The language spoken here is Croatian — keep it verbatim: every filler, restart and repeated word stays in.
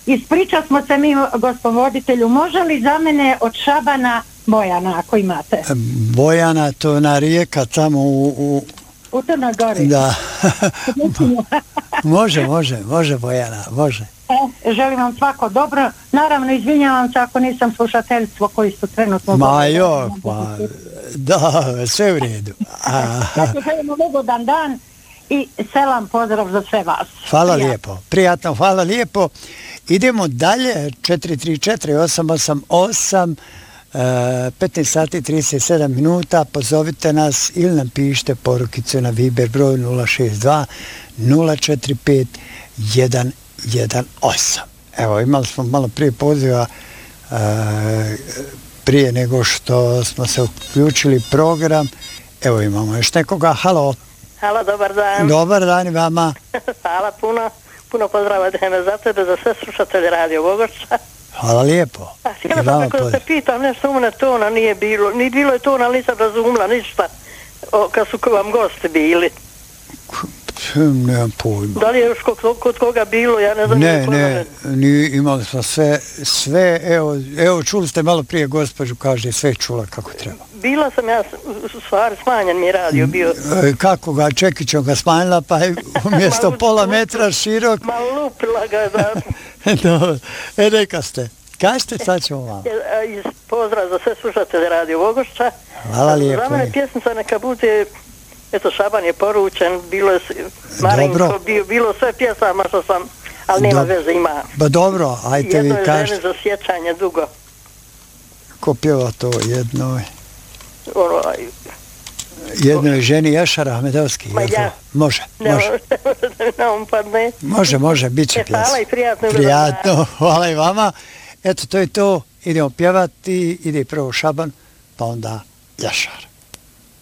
ispričat smo se mi gospodvoditelju, može li za mene od Šabana Bojana, ako imate? Bojana, to na rijeka tamo u... u... U Crnoj Gori. Da. može, može, može Bojana, može. E, želim vam svako dobro. Naravno, izvinjavam se ako nisam slušateljstvo koji su trenutno... Ma jok, pa... Da, sve u redu. Dakle, želimo ugodan dan i selam pozdrav za sve vas. Hvala lijepo, prijatno, hvala lijepo. Idemo dalje, četiri tri četiri osam osam osam, petnaest sati trideset sedam minuta, pozovite nas ili nam pišite porukicu na Viber broj nula šest dva nula četiri pet jedan jedan osam. Evo, imali smo malo prije poziva e, prije nego što smo se uključili program. Evo imamo još nekoga. Halo. Halo, dobar dan. Dobar dan i vama. Hvala puno. Puno pozdrava za tebe, za sve slušatelje Radio Bogorča. Hvala lijepo. A htjela sam kako da se pitam, nešto umne tona nije bilo. Ni bilo je tona, nisam razumila ništa o, kad su vam gosti bili. Nemam pojma. Da li je još kod, kod koga bilo, ja ne znam. Ne, ne, ni, imali smo sve, sve, evo, evo čuli ste malo prije gospođu, kaže, sve čula kako treba. Bila sam ja, u stvari smanjen mi je radio bio. Kako ga, Čekićom ga smanjila, pa je umjesto pola metra širok. Ma lupila ga, da. Dobro, e, neka ste. Kažete, sad ćemo vam. Pozdrav za sve slušatelje Radio Bogošća. Hvala lijepo. Za mene pjesnica neka bude, eto, Šaban je poručen, bilo je Marinko, bilo, bilo sve pjesama što sam, ali nema Do, veze, ima. Ba dobro, ajte vi kažete. Jedno je za sjećanje dugo. Ko pjeva to jednoj? Ono, jednoj ženi Jašar Ahmedovski. Ma ja. Može, ne, može. Ne, on padne. Može, može, bit će pjesma. Hvala i prijatno. Prijatno, hvala i vama. Eto, to je to. Idemo pjevati, ide prvo Šaban, pa onda Jašar.